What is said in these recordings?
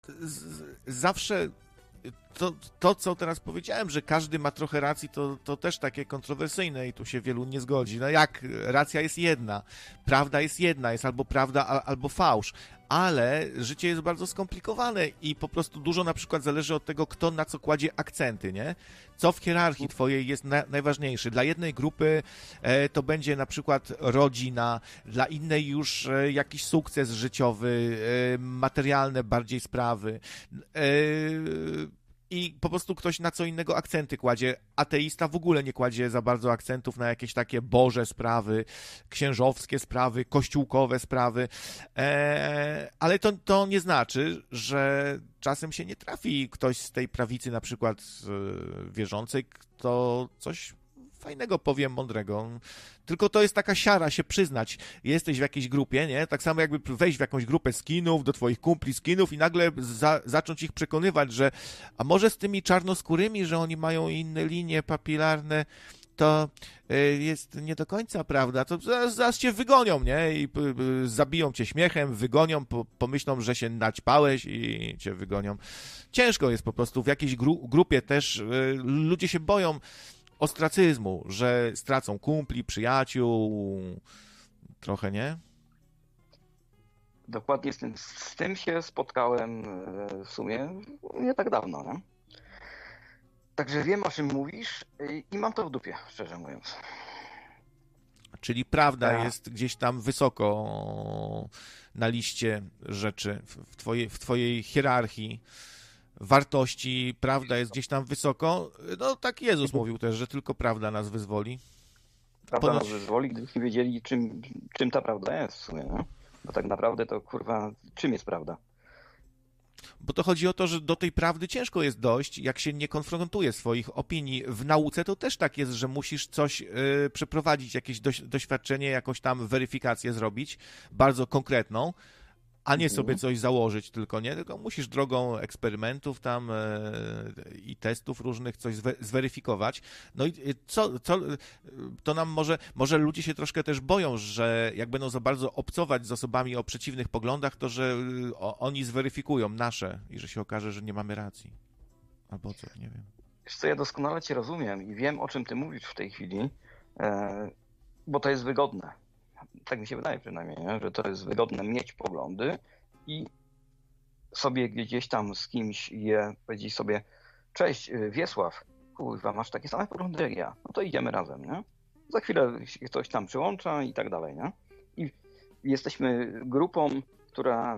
zawsze to, co teraz powiedziałem, że każdy ma trochę racji, to też takie kontrowersyjne i tu się wielu nie zgodzi. No jak? Racja jest jedna, prawda jest jedna, jest albo prawda, albo fałsz. Ale życie jest bardzo skomplikowane i po prostu dużo na przykład zależy od tego, kto na co kładzie akcenty, nie? Co w hierarchii twojej jest najważniejsze. Dla jednej grupy to będzie na przykład rodzina, dla innej już jakiś sukces życiowy, materialne bardziej sprawy. I po prostu ktoś na co innego akcenty kładzie. Ateista w ogóle nie kładzie za bardzo akcentów na jakieś takie boże sprawy, księżowskie sprawy, kościółkowe sprawy. Ale to nie znaczy, że czasem się nie trafi ktoś z tej prawicy, na przykład wierzącej, kto coś fajnego powiem, mądrego. Tylko to jest taka siara się przyznać. Jesteś w jakiejś grupie, nie? Tak samo jakby wejść w jakąś grupę skinów, do twoich kumpli skinów i nagle zacząć ich przekonywać, że a może z tymi czarnoskórymi, że oni mają inne linie papilarne, to jest nie do końca prawda. To zaraz cię wygonią, nie? I zabiją cię śmiechem, wygonią, pomyślą, że się naćpałeś i cię wygonią. Ciężko jest po prostu w jakiejś grupie też. Ludzie się boją ostracyzmu, że stracą kumpli, przyjaciół, trochę, nie? Dokładnie z tym się spotkałem w sumie nie tak dawno, nie? Także wiem, o czym mówisz i mam to w dupie, szczerze mówiąc. Czyli prawda jest gdzieś tam wysoko na liście rzeczy w twojej hierarchii wartości, prawda jest gdzieś tam wysoko. No tak Jezus mówił też, że tylko prawda nas wyzwoli. Prawda nas wyzwoli, gdybyśmy wiedzieli, czym ta prawda jest w sumie, no? Bo tak naprawdę to, kurwa, czym jest prawda? Bo to chodzi o to, że do tej prawdy ciężko jest dojść, jak się nie konfrontuje swoich opinii. W nauce to też tak jest, że musisz coś przeprowadzić, jakieś doświadczenie, jakąś tam weryfikację zrobić, bardzo konkretną, a nie sobie coś założyć tylko, nie? Tylko musisz drogą eksperymentów tam i testów różnych coś zweryfikować. No i to nam może ludzie się troszkę też boją, że jak będą za bardzo obcować z osobami o przeciwnych poglądach, to że oni zweryfikują nasze i że się okaże, że nie mamy racji. Albo co, nie wiem. Wiesz co, ja doskonale cię rozumiem i wiem, o czym ty mówisz w tej chwili, bo to jest wygodne. Tak mi się wydaje przynajmniej, nie? Że to jest wygodne mieć poglądy i sobie gdzieś tam z kimś powiedzieć sobie: cześć, Wiesław, kurwa, masz takie same poglądy jak ja, no to idziemy razem, nie? Za chwilę się ktoś tam przyłącza i tak dalej, nie? I jesteśmy grupą, która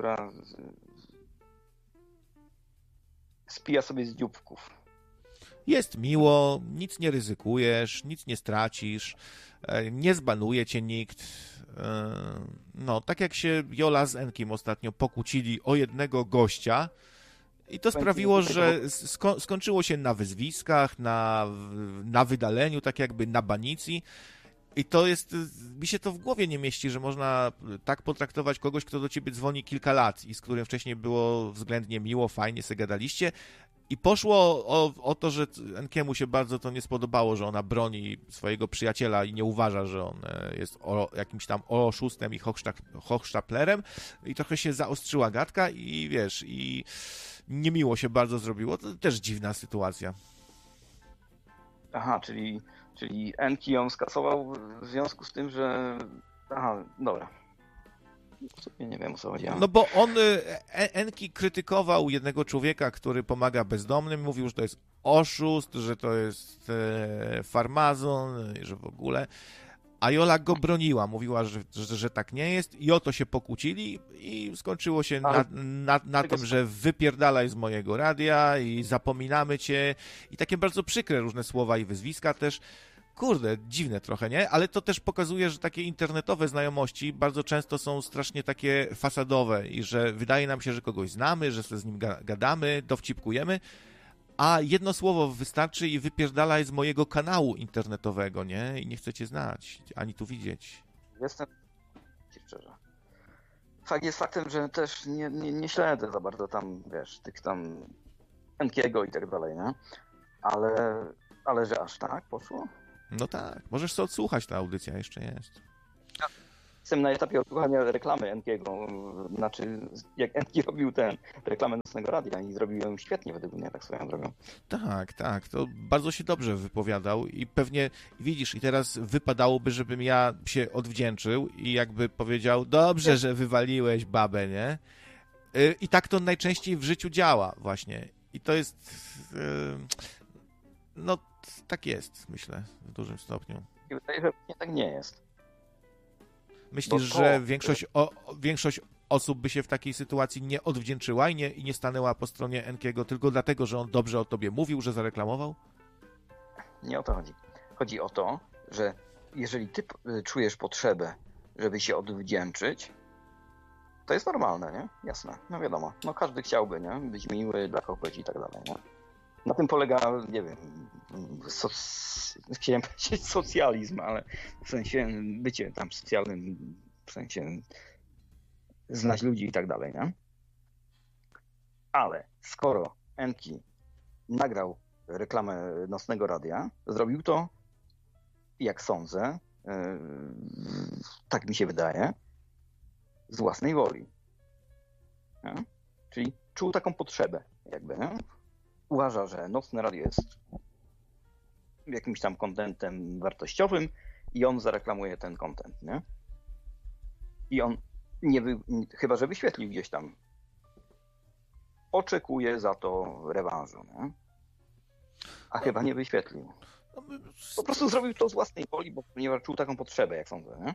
spija sobie z dzióbków. Jest miło, nic nie ryzykujesz, nic nie stracisz, nie zbanuje cię nikt. No, tak jak się Jola z Enkim ostatnio pokłócili o jednego gościa i to sprawiło, że skończyło się na wyzwiskach, na wydaleniu, tak jakby na banicji. I to jest, mi się to w głowie nie mieści, że można tak potraktować kogoś, kto do ciebie dzwoni kilka lat i z którym wcześniej było względnie miło, fajnie se gadaliście. I poszło o to, że Enkiemu się bardzo to nie spodobało, że ona broni swojego przyjaciela i nie uważa, że on jest jakimś tam oszustem i hochsztaplerem. I trochę się zaostrzyła gadka i wiesz, i niemiło się bardzo zrobiło. To też dziwna sytuacja. Aha, czyli Enki ją skasował w związku z tym, że... Aha, dobra. Nie wiem, o co chodziło. No bo on, Enki krytykował jednego człowieka, który pomaga bezdomnym, mówił, że to jest oszust, że to jest farmazon, że w ogóle. A Jola go broniła, mówiła, że tak nie jest i o to się pokłócili i skończyło się na tym, że wypierdalaj z mojego radia i zapominamy cię i takie bardzo przykre różne słowa i wyzwiska też. Kurde, dziwne trochę, nie? Ale to też pokazuje, że takie internetowe znajomości bardzo często są strasznie takie fasadowe i że wydaje nam się, że kogoś znamy, że sobie z nim gadamy, dowcipkujemy, a jedno słowo wystarczy i wypierdalaj z mojego kanału internetowego, nie? I nie chcecie znać, ani tu widzieć. Jestem szczerze. Fakt jest faktem, że też nie śledzę za bardzo tam, wiesz, tych tam Enkiego i tak dalej, nie? Ale że aż tak poszło? No tak, możesz sobie odsłuchać, ta audycja jeszcze jest. Jestem na etapie odsłuchania reklamy Enkiego. Znaczy, jak Enki robił reklamę Nocnego Radia i zrobił ją świetnie według mnie, tak swoją drogą. Tak, to bardzo się dobrze wypowiadał i pewnie, widzisz, i teraz wypadałoby, żebym ja się odwdzięczył i jakby powiedział, dobrze, że wywaliłeś babę, nie? I tak to najczęściej w życiu działa właśnie. I to jest, no tak jest, myślę, w dużym stopniu. I wydaje się, że tak nie jest. Myślisz, że większość osób by się w takiej sytuacji nie odwdzięczyła i nie stanęła po stronie Enkiego tylko dlatego, że on dobrze o tobie mówił, że zareklamował? Nie o to chodzi. Chodzi o to, że jeżeli ty czujesz potrzebę, żeby się odwdzięczyć, to jest normalne, nie? Jasne, no wiadomo. No każdy chciałby, nie? Być miły dla kogoś i tak dalej, nie? Na tym polega, nie wiem, chciałem powiedzieć socjalizm, ale w sensie bycie tam socjalnym, w sensie znać ludzi i tak dalej, nie? Ale skoro Enki nagrał reklamę Nocnego Radia, zrobił to, jak sądzę, tak mi się wydaje, z własnej woli. Nie? Czyli czuł taką potrzebę, jakby, nie? Uważa, że Nocne Radio jest jakimś tam kontentem wartościowym i on zareklamuje ten kontent, nie? I on chyba że wyświetlił gdzieś tam, oczekuje za to rewanżu, nie? A chyba nie wyświetlił. Po prostu zrobił to z własnej woli, ponieważ czuł taką potrzebę, jak sądzę, nie?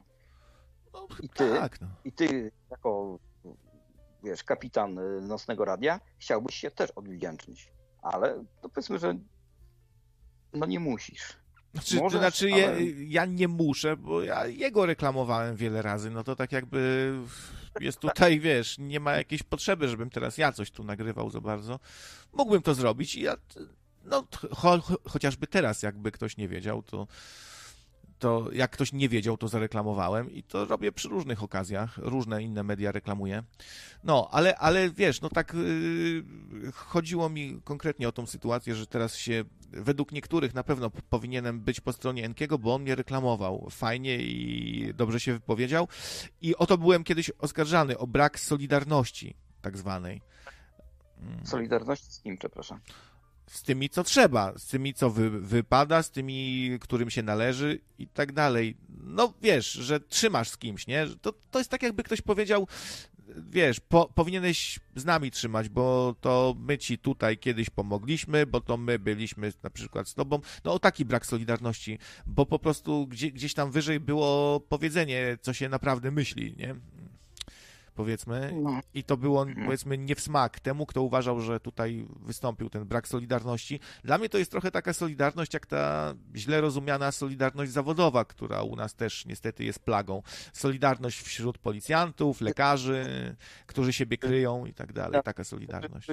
I ty jako, wiesz, kapitan Nocnego Radia chciałbyś się też odwdzięczyć. Ale to powiedzmy, że no nie musisz. Możesz, ja nie muszę, bo ja jego reklamowałem wiele razy, no to tak jakby jest tutaj, wiesz, nie ma jakiejś potrzeby, żebym teraz ja coś tu nagrywał za bardzo. Mógłbym to zrobić i ja, no chociażby teraz, jakby ktoś nie wiedział, to jak ktoś nie wiedział, to zareklamowałem i to robię przy różnych okazjach, różne inne media reklamuję. No, ale wiesz, no tak chodziło mi konkretnie o tą sytuację, że teraz się, według niektórych na pewno powinienem być po stronie Enkiego, bo on mnie reklamował fajnie i dobrze się wypowiedział i o to byłem kiedyś oskarżany, o brak solidarności tak zwanej. Solidarności z kim, przepraszam? Z tymi, co trzeba, z tymi, co wypada, z tymi, którym się należy i tak dalej. No wiesz, że trzymasz z kimś, nie? To jest tak, jakby ktoś powiedział, wiesz, powinieneś z nami trzymać, bo to my ci tutaj kiedyś pomogliśmy, bo to my byliśmy na przykład z tobą. No o taki brak solidarności, bo po prostu gdzieś tam wyżej było powiedzenie, co się naprawdę myśli, nie? Powiedzmy, i to było, powiedzmy, nie w smak temu, kto uważał, że tutaj wystąpił ten brak solidarności. Dla mnie to jest trochę taka solidarność, jak ta źle rozumiana solidarność zawodowa, która u nas też niestety jest plagą. Solidarność wśród policjantów, lekarzy, którzy siebie kryją i tak dalej. Taka solidarność.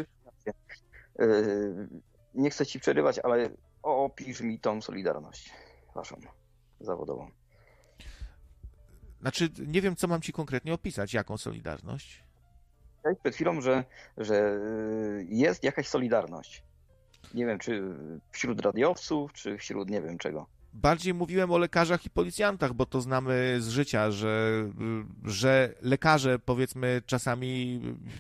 Nie chcę ci przerywać, ale opisz mi tą solidarność waszą zawodową. Znaczy, nie wiem, co mam ci konkretnie opisać, jaką solidarność. Przed chwilą, że jest jakaś solidarność. Nie wiem, czy wśród radiowców, czy wśród nie wiem czego. Bardziej mówiłem o lekarzach i policjantach, bo to znamy z życia, że lekarze, powiedzmy, czasami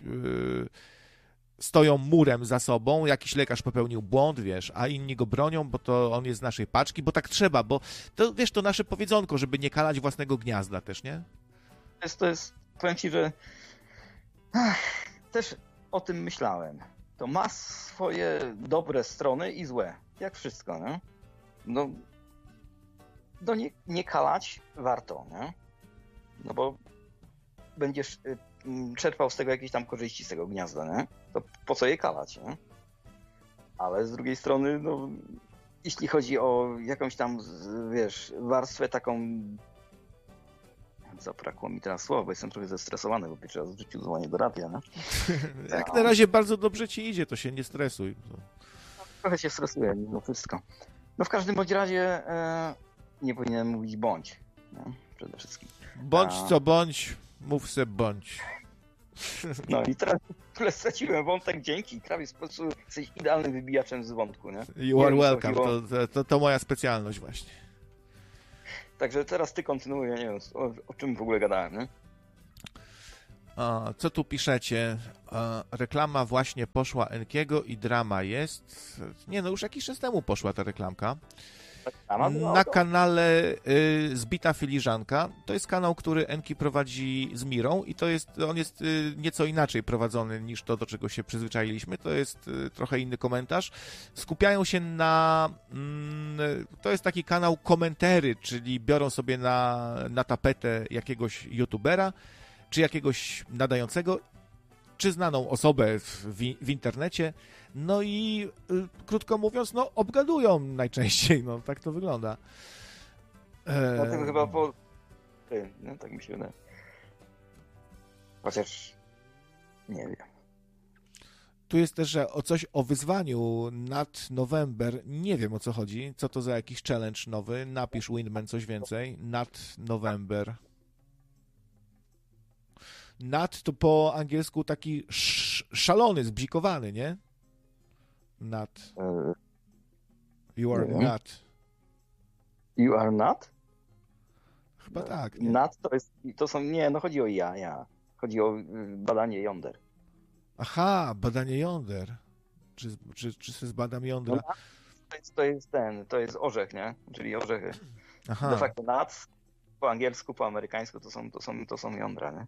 stoją murem za sobą, jakiś lekarz popełnił błąd, wiesz, a inni go bronią, bo to on jest z naszej paczki, bo tak trzeba, bo to, wiesz, to nasze powiedzonko, żeby nie kalać własnego gniazda też, nie? To jest, powiem ci, że też o tym myślałem. To ma swoje dobre strony i złe, jak wszystko, nie? No nie kalać warto, nie? No bo będziesz czerpał z tego jakieś tam korzyści z tego gniazda, nie? To po co je kalać, nie? Ale z drugiej strony, no, jeśli chodzi o jakąś tam, wiesz, warstwę taką... Zabrakło mi teraz słowa, bo jestem trochę zestresowany, bo pierwszy raz w życiu dzwonię do radia, nie? Jak na razie bardzo dobrze ci idzie, to się nie stresuj. Trochę się stresuję mimo wszystko. No w każdym bądź razie nie powinienem mówić bądź, nie? Przede wszystkim. Bądź co bądź, mów se bądź. No i teraz straciłem wątek, dzięki. Krawiec, po prostu jesteś idealnym wybijaczem z wątku, nie? You are welcome, to moja specjalność właśnie. Także teraz ty kontynuuj, ja nie wiem, o czym w ogóle gadałem, nie? Co tu piszecie? Reklama właśnie poszła Enkiego i drama jest. Nie, no już jakiś czas temu poszła ta reklamka. Na kanale Zbita Filiżanka. To jest kanał, który Enki prowadzi z Mirą i on jest nieco inaczej prowadzony niż to, do czego się przyzwyczailiśmy. To jest trochę inny komentarz. Skupiają się na... To jest taki kanał komentery, czyli biorą sobie na tapetę jakiegoś youtubera, czy jakiegoś nadającego, czy znaną osobę w internecie, no i krótko mówiąc, no obgadują najczęściej, no tak to wygląda. Dlatego chyba no tak mi się wydaje. Chociaż nie wiem. Tu jest też, że coś o wyzwaniu nad November, nie wiem o co chodzi, co to za jakiś challenge nowy, napisz Windman coś więcej, nad November. Nat to po angielsku taki szalony, zbzikowany, nie? Nat. You are not. You are not? Chyba tak. Nie? Not to są, nie, no chodzi o ja. Chodzi o badanie jąder. Aha, badanie jąder. Czy się zbadam jądra? No, to jest orzech, nie? Czyli orzechy. Aha. De facto nuts po angielsku, po amerykańsku to są jądra, nie?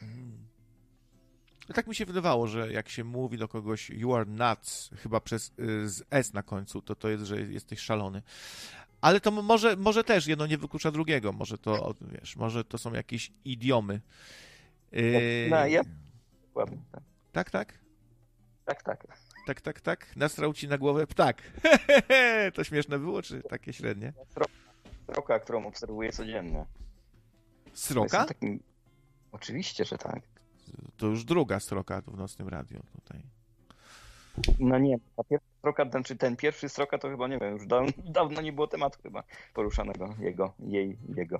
No tak mi się wydawało, że jak się mówi do kogoś you are nuts, chyba z S na końcu, to jest, że jesteś szalony. Ale to może też jedno nie wyklucza drugiego. Może to, wiesz, może to są jakieś idiomy. No, ja... Ładnie, tak. Tak? Tak. Tak. Nasrał ci na głowę ptak. To śmieszne było, czy takie średnie? Sroka, którą obserwuję codziennie. Sroka? Oczywiście, że tak. To już druga sroka tu w Nocnym Radiu tutaj. No nie, ta pierwsza sroka, ten pierwszy sroka to chyba, nie wiem, już dawno nie było tematu chyba poruszanego, jego.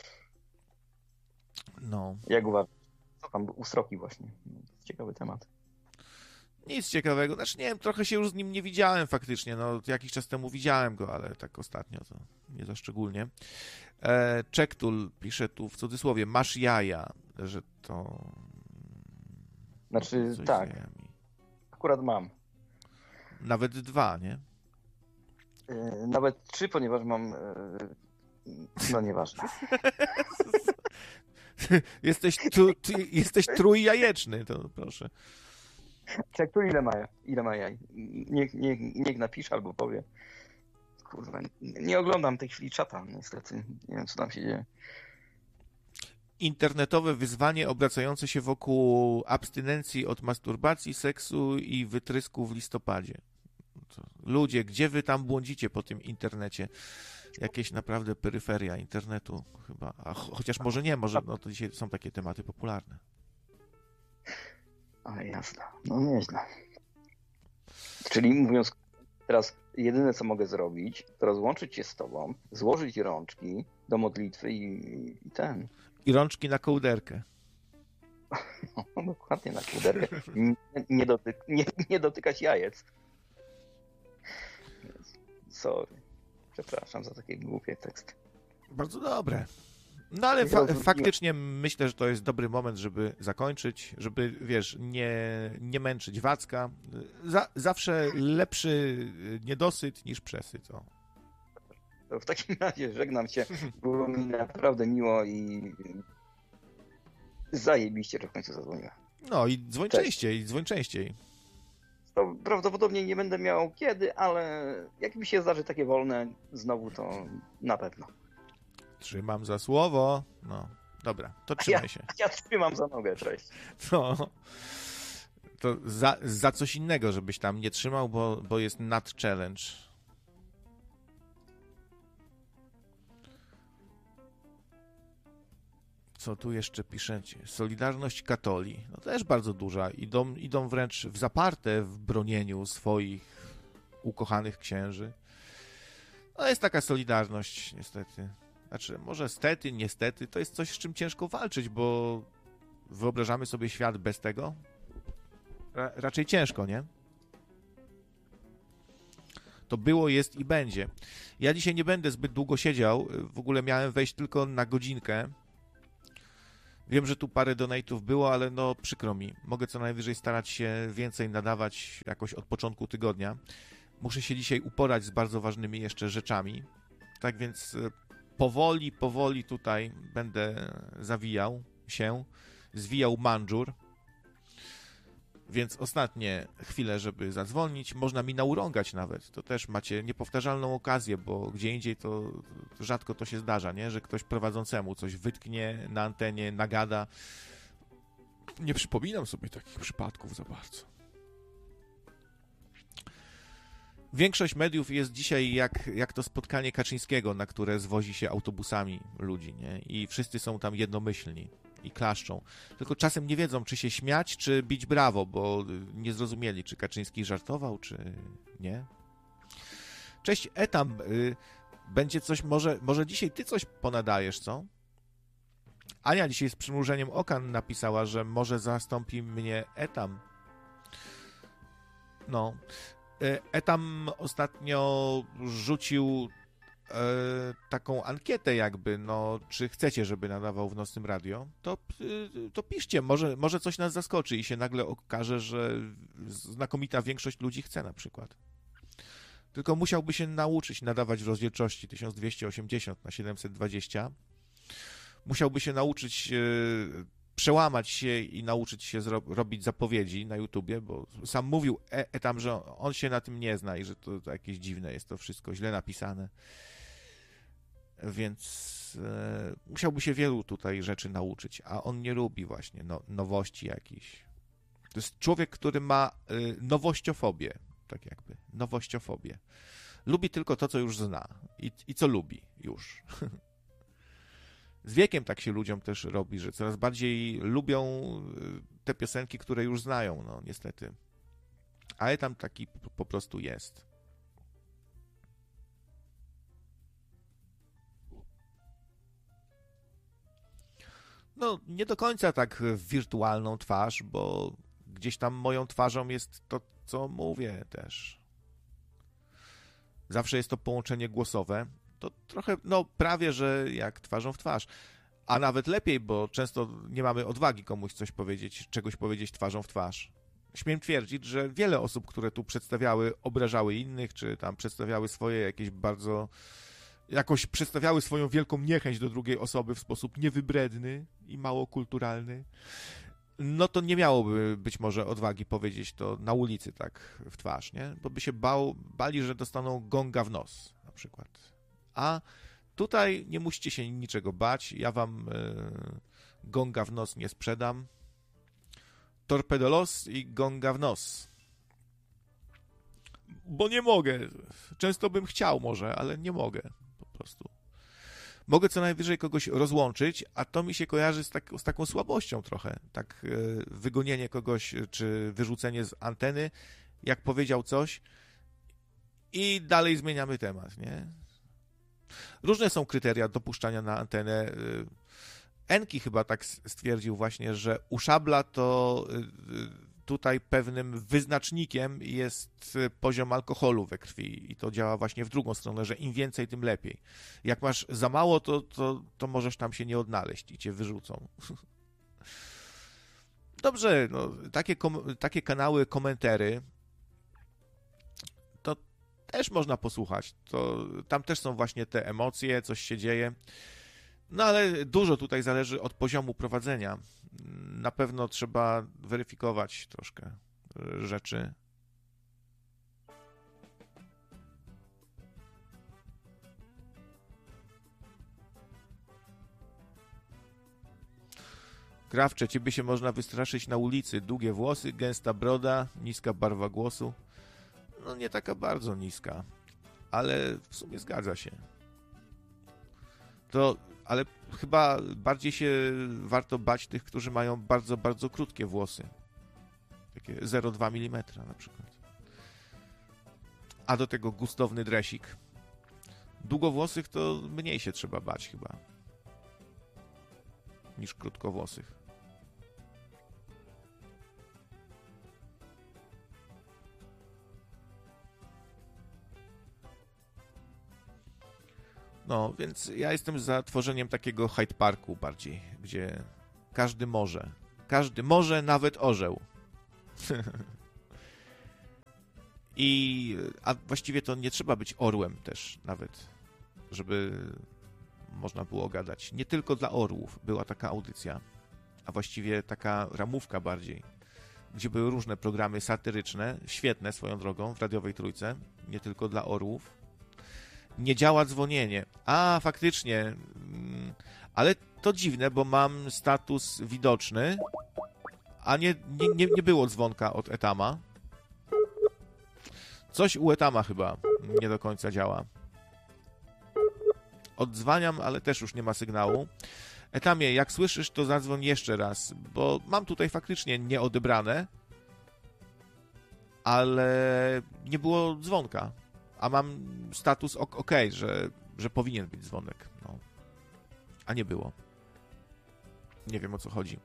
No. Jak uważasz? Co tam u sroki właśnie? Ciekawy temat. Nic ciekawego. Znaczy nie wiem, trochę się już z nim nie widziałem faktycznie. No, jakiś czas temu widziałem go, ale tak ostatnio to nie za szczególnie. Czektul pisze tu w cudzysłowie, masz jaja, że to... Znaczy tak, akurat mam. Nawet 2, nie? Nawet 3, ponieważ mam... No nieważne. Jesteś trójjajeczny, to proszę. Czektul ile ma jaj? Niech napisze albo powie. Kurwa, nie oglądam tej chwili czata, niestety. Nie wiem, co tam się dzieje. Internetowe wyzwanie obracające się wokół abstynencji od masturbacji, seksu i wytrysku w listopadzie. Ludzie, gdzie wy tam błądzicie po tym internecie? Jakieś naprawdę peryferia internetu chyba. Chociaż może nie, może no to dzisiaj są takie tematy popularne. Ale jasne. No nieźle. Czyli mówiąc teraz, jedyne co mogę zrobić, to rozłączyć się z tobą, złożyć rączki do modlitwy i ten. I rączki na kołderkę. No, dokładnie na kołderkę. Nie dotykać jajec. Sorry. Przepraszam za takie głupie teksty. Bardzo dobre. No ale faktycznie myślę, że to jest dobry moment, żeby zakończyć, żeby, wiesz, nie męczyć Wacka. Zawsze lepszy niedosyt niż przesyt. O. To w takim razie żegnam cię. Było mi naprawdę miło i zajebiście, że w końcu zadzwoniłem. No i dzwoń częściej. To prawdopodobnie nie będę miał kiedy, ale jak mi się zdarzy takie wolne znowu, to na pewno. Trzymam za słowo. No, dobra, to trzymaj się. Ja trzymam za nogę, cześć. No, to za coś innego, żebyś tam nie trzymał, bo jest nad challenge. Co tu jeszcze piszecie? Solidarność Katoli. No też bardzo duża. Idą wręcz w zaparte w bronieniu swoich ukochanych księży. No jest taka solidarność, niestety. Znaczy, może stety, niestety, to jest coś, z czym ciężko walczyć, bo wyobrażamy sobie świat bez tego? Raczej ciężko, nie? To było, jest i będzie. Ja dzisiaj nie będę zbyt długo siedział, w ogóle miałem wejść tylko na godzinkę. Wiem, że tu parę donate'ów było, ale no przykro mi. Mogę co najwyżej starać się więcej nadawać jakoś od początku tygodnia. Muszę się dzisiaj uporać z bardzo ważnymi jeszcze rzeczami. Tak więc powoli tutaj będę zwijał mandżur. Więc ostatnie chwile, żeby zadzwonić. Można mi naurągać nawet. To też macie niepowtarzalną okazję, bo gdzie indziej to rzadko to się zdarza, nie? Że ktoś prowadzącemu coś wytknie na antenie, nagada. Nie przypominam sobie takich przypadków za bardzo. Większość mediów jest dzisiaj jak to spotkanie Kaczyńskiego, na które zwozi się autobusami ludzi, nie? I wszyscy są tam jednomyślni i klaszczą. Tylko czasem nie wiedzą, czy się śmiać, czy bić brawo, bo nie zrozumieli, czy Kaczyński żartował, czy nie. Cześć, Etam. Będzie coś, może dzisiaj ty coś ponadajesz, co? Ania dzisiaj z przymrużeniem oka napisała, że może zastąpi mnie Etam. No. Etam ostatnio rzucił taką ankietę jakby, no, czy chcecie, żeby nadawał w Nocnym Radio, to piszcie, może coś nas zaskoczy i się nagle okaże, że znakomita większość ludzi chce na przykład. Tylko musiałby się nauczyć nadawać w rozdzielczości 1280 na 720. Musiałby się nauczyć przełamać się i nauczyć się robić zapowiedzi na YouTubie, bo sam mówił tam, że on się na tym nie zna i że to jakieś dziwne jest to wszystko, źle napisane. Więc musiałby się wielu tutaj rzeczy nauczyć, a on nie lubi właśnie nowości jakichś. To jest człowiek, który ma nowościofobię, tak jakby, nowościofobię. Lubi tylko to, co już zna i co lubi już. Z wiekiem tak się ludziom też robi, że coraz bardziej lubią te piosenki, które już znają, no niestety. Ale tam taki po prostu jest. No, nie do końca tak w wirtualną twarz, bo gdzieś tam moją twarzą jest to, co mówię też. Zawsze jest to połączenie głosowe. To trochę, no prawie, że jak twarzą w twarz. A nawet lepiej, bo często nie mamy odwagi komuś coś powiedzieć, czegoś powiedzieć twarzą w twarz. Śmiem twierdzić, że wiele osób, które tu przedstawiały, obrażały innych, czy tam przedstawiały swoje jakieś bardzo... jakoś przedstawiały swoją wielką niechęć do drugiej osoby w sposób niewybredny i mało kulturalny, no to nie miałoby być może odwagi powiedzieć to na ulicy tak w twarz, nie? Bo by się bali, że dostaną gonga w nos na przykład. A tutaj nie musicie się niczego bać, ja wam gonga w nos nie sprzedam. Torpedolos i gonga w nos. Bo nie mogę. Często bym chciał może, ale nie mogę po prostu. Mogę co najwyżej kogoś rozłączyć, a to mi się kojarzy z taką słabością trochę. Tak wygonienie kogoś, czy wyrzucenie z anteny, jak powiedział coś i dalej zmieniamy temat, nie? Różne są kryteria dopuszczania na antenę. Enki chyba tak stwierdził właśnie, że u szabla to tutaj pewnym wyznacznikiem jest poziom alkoholu we krwi i to działa właśnie w drugą stronę, że im więcej, tym lepiej. Jak masz za mało, to możesz tam się nie odnaleźć i cię wyrzucą. Dobrze, no, takie kanały, komentary to też można posłuchać. Tam też są właśnie te emocje, coś się dzieje. No ale dużo tutaj zależy od poziomu prowadzenia. Na pewno trzeba weryfikować troszkę rzeczy. Krawcze, ciebie się można wystraszyć na ulicy. Długie włosy, gęsta broda, niska barwa głosu. No nie taka bardzo niska, ale w sumie zgadza się. Ale chyba bardziej się warto bać tych, którzy mają bardzo, bardzo krótkie włosy. Takie 0,2 mm na przykład. A do tego gustowny dresik. Długowłosych to mniej się trzeba bać chyba niż krótkowłosych. No, więc ja jestem za tworzeniem takiego Hyde Parku bardziej, gdzie każdy może. Każdy może, nawet orzeł. A właściwie to nie trzeba być orłem też nawet, żeby można było gadać. Nie tylko dla orłów była taka audycja, a właściwie taka ramówka bardziej, gdzie były różne programy satyryczne, świetne swoją drogą, w Radiowej Trójce, nie tylko dla orłów. Nie działa dzwonienie. A, faktycznie. Ale to dziwne, bo mam status widoczny, a nie było dzwonka od Etama. Coś u Etama chyba nie do końca działa. Odzwaniam, ale też już nie ma sygnału. Etamie, jak słyszysz, to zadzwoń jeszcze raz, bo mam tutaj faktycznie nieodebrane, ale nie było dzwonka. A mam status OK, że powinien być dzwonek. No. A nie było. Nie wiem, o co chodzi.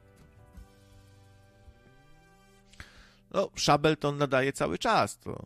No, Szabelton nadaje cały czas. To...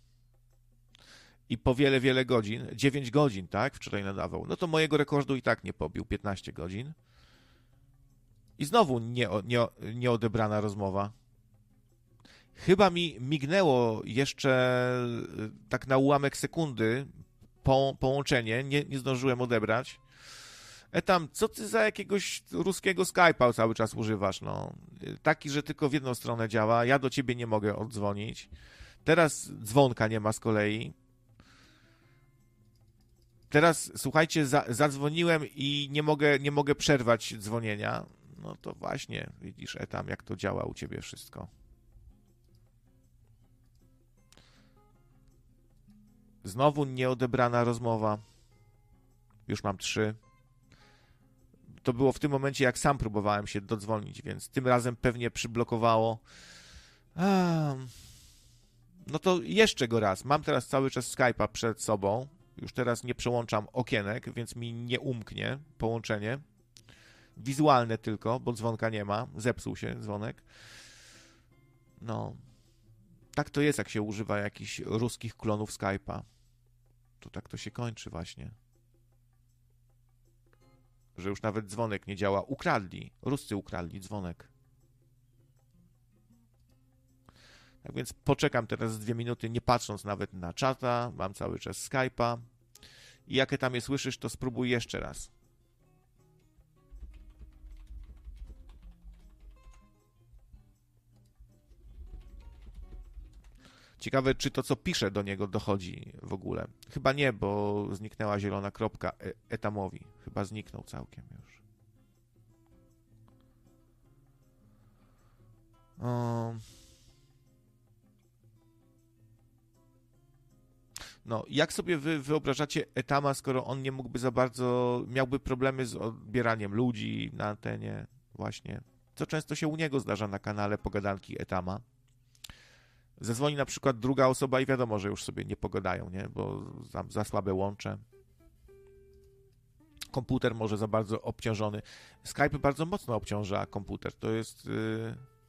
I po wiele, wiele godzin, 9 godzin, tak, wczoraj nadawał. No to mojego rekordu i tak nie pobił, 15 godzin. I znowu nieodebrana rozmowa. Chyba mi mignęło jeszcze tak na ułamek sekundy połączenie, nie zdążyłem odebrać. Tam, co ty za jakiegoś ruskiego Skype'a cały czas używasz, no? Taki, że tylko w jedną stronę działa, ja do ciebie nie mogę oddzwonić. Teraz dzwonka nie ma z kolei. Teraz, słuchajcie, zadzwoniłem i nie mogę przerwać dzwonienia. No to właśnie, widzisz, Etam, jak to działa u ciebie wszystko. Znowu nieodebrana rozmowa. Już mam 3. To było w tym momencie, jak sam próbowałem się dodzwonić, więc tym razem pewnie przyblokowało. No to jeszcze go raz. Mam teraz cały czas Skype'a przed sobą. Już teraz nie przełączam okienek, więc mi nie umknie połączenie. Wizualne tylko, bo dzwonka nie ma. Zepsuł się dzwonek. No. Tak to jest, jak się używa jakichś ruskich klonów Skype'a. To tak to się kończy właśnie. Że już nawet dzwonek nie działa. Ukradli. Ruscy ukradli dzwonek. Tak więc poczekam teraz 2 minuty, nie patrząc nawet na czata. Mam cały czas Skype'a. I jak tam je słyszysz, to spróbuj jeszcze raz. Ciekawe, czy to, co piszę do niego, dochodzi w ogóle. Chyba nie, bo zniknęła zielona kropka Etamowi. Chyba zniknął całkiem już. No, jak sobie wy wyobrażacie Etama, skoro on nie mógłby za bardzo, miałby problemy z odbieraniem ludzi na antenie, właśnie. Co często się u niego zdarza na kanale Pogadanki Etama. Zadzwoni na przykład druga osoba i wiadomo, że już sobie nie pogadają, nie? Bo za słabe łącze. Komputer może za bardzo obciążony. Skype bardzo mocno obciąża komputer. To jest